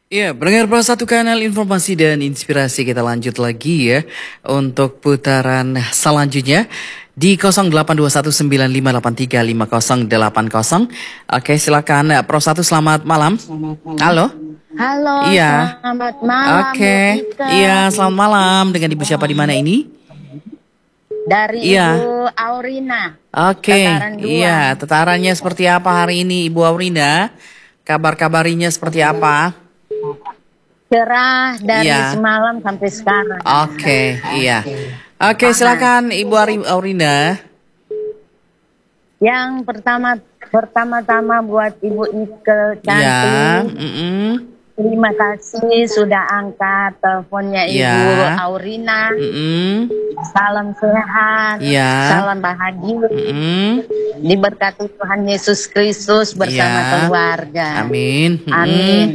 Ya, pendengar Pro Satu Kanal Informasi dan Inspirasi, kita lanjut lagi ya untuk putaran selanjutnya di 082195835080. Oke, silakan Pro Satu, selamat malam. Halo. Halo, Iya. selamat malam Bu Oke. Ika. Iya, selamat malam. Dengan Ibu siapa di mana ini? Dari Iya. Ibu Aurina, Oke. Dataran 2. Iya, tatarannya seperti apa hari ini Ibu Aurina? Kabar-kabarinya seperti apa? Cerah dari Iya. semalam sampai sekarang. Oke, iya. Oke, Panas. silakan Ibu Aurina. Yang pertama-tama buat Ibu Ike Iya. cantik. Mm-mm. Terima kasih sudah angkat teleponnya Iya. Ibu Aurina. Mm-mm. Salam sehat, Iya. salam bahagia. Mm-mm. Diberkati Tuhan Yesus Kristus bersama Iya. keluarga. Amin. Mm-mm. Amin.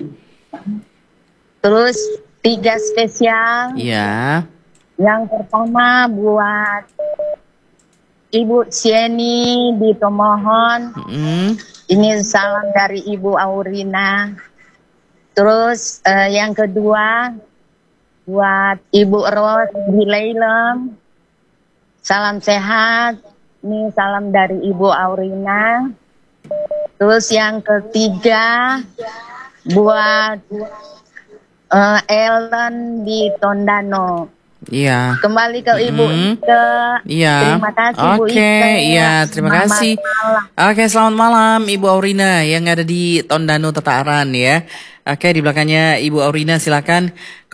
Terus 3 spesial. Iya. Yang pertama buat Ibu Sieni di Tomohon. Mm-mm. Ini salam dari Ibu Aurina. Terus yang kedua buat Ibu Ros di Leilem. Salam sehat. Ini salam dari Ibu Aurina. Terus yang ketiga buat Ellen di Tondano. Iya. Kembali ke Ibu Mm-mm. Ike. Iya. Terima kasih Bu Oke, Ike. iya, terima Selamat kasih. malam. Oke, selamat malam Ibu Aurina yang ada di Tondano Tataran ya. Oke, di belakangnya Ibu Aurina silakan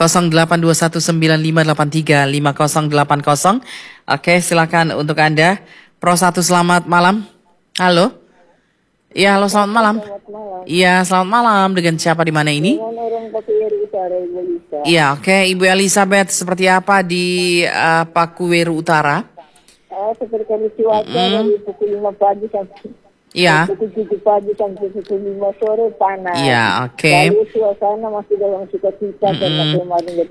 082195835080. Oke, silakan untuk Anda. Pro 1, selamat malam. Halo. Iya, halo, selamat malam. Selamat malam. Iya, selamat malam. Dengan siapa di mana ini? Dengan orang Pakuweru Utara, Ibu Lisa. Iya, oke. Ibu Elizabeth, seperti apa di Pakuweru Utara? Seperti kami cuaca dari pukul 5 pagi sampai Iya. pukul 7 pagi sampai pukul 5 sore panas. Iya, oke. Lalu suasana masih dalam sukacita karena kemarin